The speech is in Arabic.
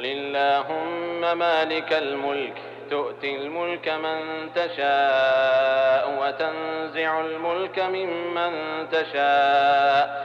اللهم مالك الملك تؤتي الملك من تشاء وتنزع الملك ممن تشاء